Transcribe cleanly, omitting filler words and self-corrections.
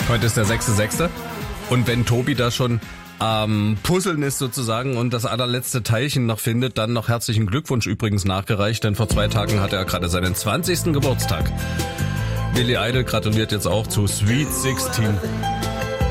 Heute ist der 6.6. Und wenn Tobi da schon am Puzzeln ist sozusagen und das allerletzte Teilchen noch findet, dann noch herzlichen Glückwunsch übrigens nachgereicht, denn vor 2 Tagen hatte er gerade seinen 20. Geburtstag. Billy Idol gratuliert jetzt auch zu Sweet 16.